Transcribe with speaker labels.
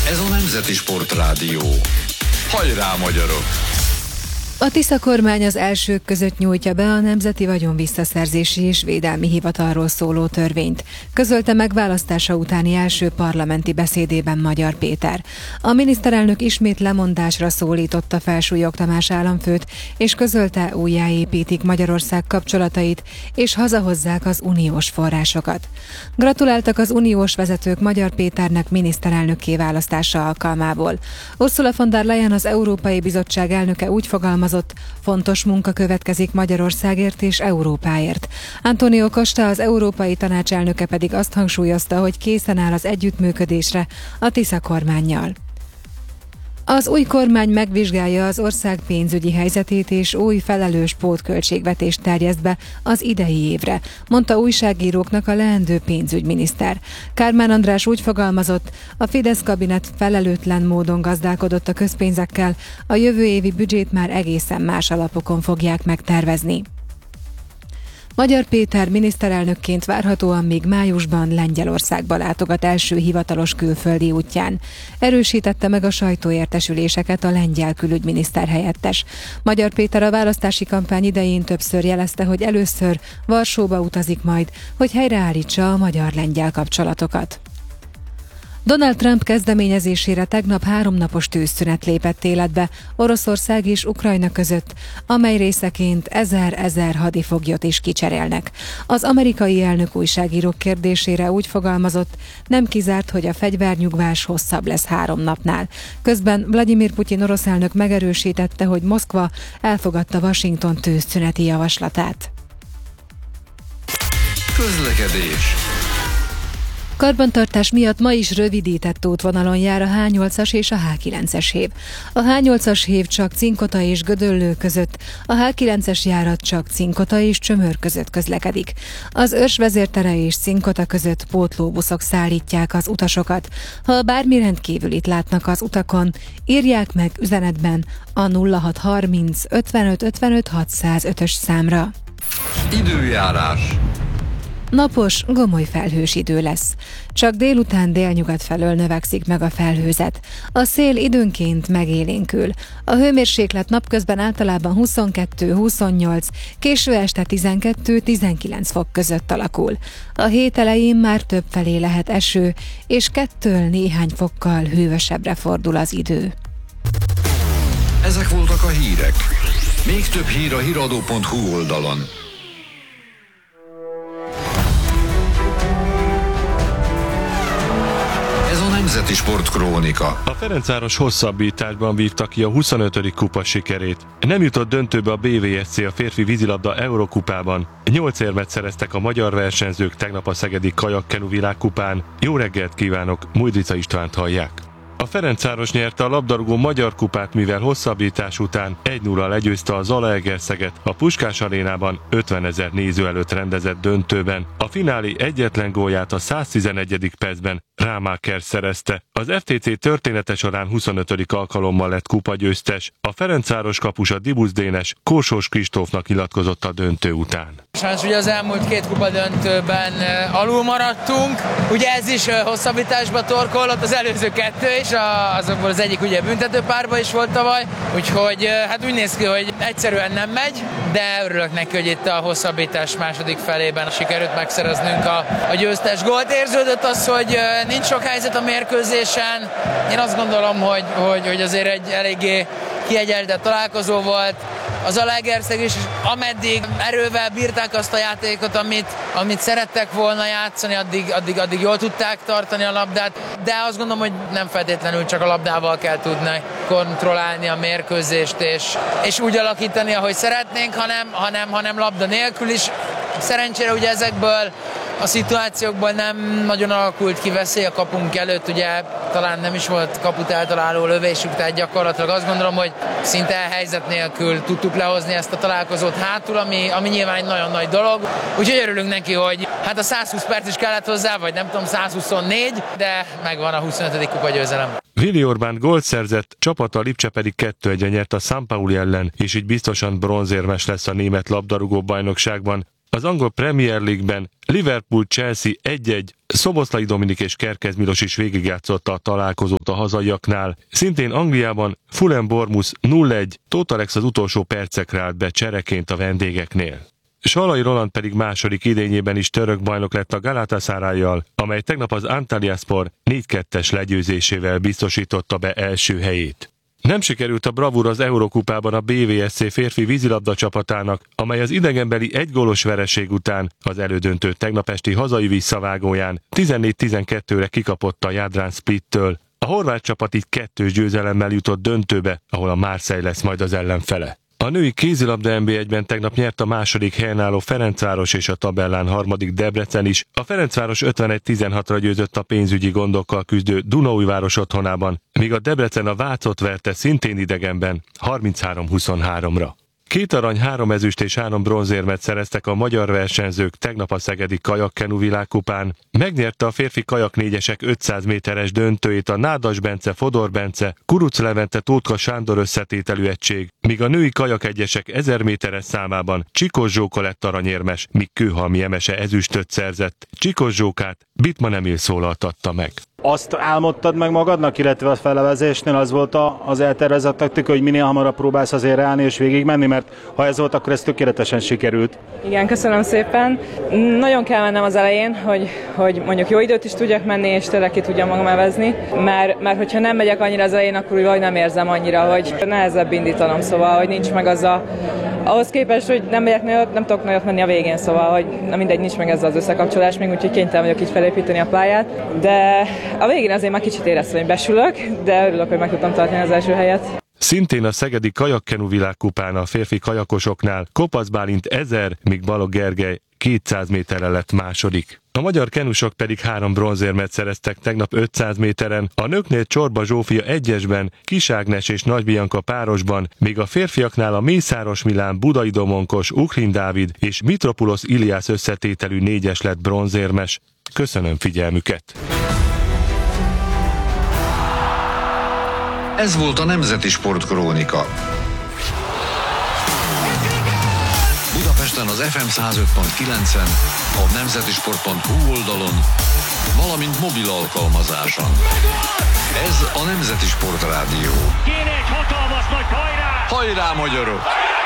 Speaker 1: Ez a Nemzeti Sportrádió. Hajrá, magyarok!
Speaker 2: A Tisza kormány az elsők között nyújtja be a Nemzeti Vagyonvisszaszerzési és Védelmi Hivatalról szóló törvényt, közölte meg választása utáni első parlamenti beszédében Magyar Péter. A miniszterelnök ismét lemondásra szólította fel Súlyog Tamás államfőt, és közölte, újjáépítik Magyarország kapcsolatait, és hazahozzák az uniós forrásokat. Gratuláltak az uniós vezetők Magyar Péternek miniszterelnökké választása alkalmából. Ursula von der Leyen, az Európai Bizottság elnöke úgy fogalmazott, fontos munka következik Magyarországért és Európáért. Antonio Costa, az Európai Tanács elnöke pedig azt hangsúlyozta, hogy készen áll az együttműködésre a Tisza kormánnyal. Az új kormány megvizsgálja az ország pénzügyi helyzetét és új felelős pótköltségvetést terjeszt be az idei évre, mondta újságíróknak a leendő pénzügyminiszter. Kármán András úgy fogalmazott, a Fidesz kabinet felelőtlen módon gazdálkodott a közpénzekkel, a jövő évi büdzsét már egészen más alapokon fogják megtervezni. Magyar Péter miniszterelnökként várhatóan még májusban Lengyelországba látogat első hivatalos külföldi útján. Erősítette meg a sajtóértesüléseket a lengyel külügyminiszter helyettes. Magyar Péter a választási kampány idején többször jelezte, hogy először Varsóba utazik majd, hogy helyreállítsa a magyar-lengyel kapcsolatokat. Donald Trump kezdeményezésére tegnap 3 napos tűzszünet lépett életbe Oroszország és Ukrajna között, amely részeként 1000 hadifoglyot is kicserélnek. Az amerikai elnök újságírók kérdésére úgy fogalmazott, nem kizárt, hogy a fegyvernyugvás hosszabb lesz 3 napnál. Közben Vladimir Putyin orosz elnök megerősítette, hogy Moszkva elfogadta Washington tűzszüneti javaslatát.
Speaker 1: Közlekedés.
Speaker 2: Karbantartás miatt ma is rövidített útvonalon jár a H8-as és a H9-es hév. A H8-as hév csak Cinkota és Gödöllő között, a H9-es járat csak Cinkota és Csömör között közlekedik. Az Örs vezértere és Cinkota között pótlóbuszok szállítják az utasokat. Ha bármi rendkívülit látnak az utakon, írják meg üzenetben a 0630 55 55 605-ös számra.
Speaker 1: Időjárás.
Speaker 2: Napos, gomoly felhős idő lesz. Csak délután délnyugat felől növekszik meg a felhőzet. A szél időnként megélénkül. A hőmérséklet napközben általában 22-28, késő este 12-19 fok között alakul. A hét elején már többfelé lehet eső, és 2-től néhány fokkal hűvösebbre fordul az idő.
Speaker 1: Ezek voltak a hírek. Még több hír a hiradó.hu oldalon. Nemzeti Sportkrónika.
Speaker 3: A Ferencváros hosszabbításban vívta ki a 25. kupa sikerét. Nem jutott döntőbe a BVSC a férfi vízilabda Eurokupában. 8 érmet szereztek a magyar versenyzők tegnap a szegedi kajakkenu világkupán. Jó reggelt kívánok, Mújdrica Istvánt hallják. A Ferencváros nyerte a labdarúgó magyar kupát, mivel hosszabbítás után 1-0 legyőzte a Zalaegerszeget a Puskás arénában 50 000 néző előtt rendezett döntőben. A finálé egyetlen gólját a 111. percben Rámáker szerezte. Az FTC története során 25. alkalommal lett kupagyőztes. A Ferencváros kapusa Dibusz Dénes Kósós Kristófnak nyilatkozott a döntő után.
Speaker 4: Sajnos ugye az elmúlt 2 kupa döntőben alul maradtunk, ugye ez is hosszabbításba torkollott, az előző 2 is, azokból az egyik ugye büntetőpárba is volt tavaly, úgyhogy hát úgy néz ki, hogy egyszerűen nem megy, de örülök neki, hogy itt a hosszabbítás második felében sikerült megszereznünk a győztes gólt. Érződött az, hogy nincs sok helyzet a mérkőzésen. Én azt gondolom, hogy azért egy eléggé kiegyenlített találkozó volt. Az Zalaegerszeg is, ameddig erővel bírták azt a játékot, amit szerettek volna játszani, addig jól tudták tartani a labdát, de azt gondolom, hogy nem feltétlenül csak a labdával kell tudni kontrollálni a mérkőzést, és úgy alakítani, ahogy szeretnénk, hanem labda nélkül is. Szerencsére ugye ezekből a szituációkban nem nagyon alakult ki veszély a kapunk előtt, ugye talán nem is volt kaput eltaláló lövésük, tehát gyakorlatilag azt gondolom, hogy szinte helyzet nélkül tudtuk lehozni ezt a találkozót hátul, ami nyilván egy nagyon nagy dolog. Úgyhogy örülünk neki, hogy hát a 120 perc is kellett hozzá, vagy nem tudom, 124, de megvan a 25. kupa győzelem.
Speaker 3: Vili Orbán gólt szerzett, csapata Lipcse pedig 2-1 nyert a San Pauli ellen, és így biztosan bronzérmes lesz a német labdarúgó bajnokságban. Az angol Premier League-ben Liverpool-Chelsea 1-1, Szoboszlai Dominik és Kerkez Milos is végigjátszotta a találkozót a hazaiaknál. Szintén Angliában Fulham-Bournemouth 0-1, Tóth Alex az utolsó percekre állt be csereként a vendégeknél. Salai Roland pedig második idényében is török bajnok lett a Galatasarayjal, amely tegnap az Antalyaspor 4-2-es legyőzésével biztosította be első helyét. Nem sikerült a bravúr az Eurokupában a BVSC férfi vízilabda csapatának, amely az idegenbeli egygólos vereség után az elődöntő tegnap esti hazai visszavágóján 14-12-re kikapott a Jadran Splittől. A horvát csapat így 2-2 győzelemmel jutott döntőbe, ahol a Marseille lesz majd az ellenfele. A női kézilabda NB1-ben tegnap nyert a második helyen álló Ferencváros és a tabellán harmadik Debrecen is. A Ferencváros 51-16-ra győzött a pénzügyi gondokkal küzdő Dunaújváros otthonában, míg a Debrecen a Vácot verte szintén idegenben 33-23-ra. 2 arany, 3 ezüst és 3 bronzérmet szereztek a magyar versenyzők tegnap a szegedi kajakkenu világkupán. Megnyerte a férfi kajak 4-esek 500 méteres döntőjét a Nádas Bence, Fodor Bence, Kuruc Levente, Tótka Sándor összetételű egység, míg a női kajak egyesek 1000 méteres számában Csikós Zsóka lett aranyérmes, míg Kőhalmi Emese ezüstöt szerzett. Csikós Zsókát Bittmann Emil szólaltatta meg.
Speaker 5: Azt álmodtad meg magadnak, illetve a felevezésnél az volt az eltervezett taktika, hogy minél hamarabb próbálsz azért állni és végigmenni, mert ha ez volt, akkor ez tökéletesen sikerült.
Speaker 6: Igen, köszönöm szépen. Nagyon kell mennem az elején, hogy mondjuk jó időt is tudjak menni, és tényleg ki tudjam magam evezni, mert hogyha nem megyek annyira az elején, akkor úgy nem érzem annyira, hogy nehezebb indítanom, szóval, hogy nincs meg az ahhoz képest, hogy nem megyek nagyot, nem tudok nagyot menni a végén, szóval, hogy mindegy, nincs meg ez az összekapcsolás, még úgyhogy kénytelen vagyok így felépíteni a pályát, de a végén azért már kicsit éreztem, hogy besülök, de örülök, hogy meg tudtam tartani az első helyet.
Speaker 3: Szintén a szegedi kajakkenu világkupán a férfi kajakosoknál Kopasz Bálint 1000, míg Balogh Gergely 200 méterre lett második. A magyar kenusok pedig 3 bronzérmet szereztek tegnap 500 méteren, a nőknél Csorba Zsófia 1-esben, Kis Ágnes és Nagy Bianca párosban, míg a férfiaknál a Mészáros Milán, Budai Domonkos, Ukrin Dávid és Mitropulos Iliász összetételű 4-es lett bronzérmes. Köszönöm figyelmüket!
Speaker 1: Ez volt a Nemzeti Sportkrónika. Budapesten az FM 105.9-en, a nemzetisport.hu oldalon, valamint mobil alkalmazáson. Ez a Nemzeti Sport Rádió.
Speaker 7: Kéne egy hatalmas nagy hajrá!
Speaker 1: Hajrá, magyarok!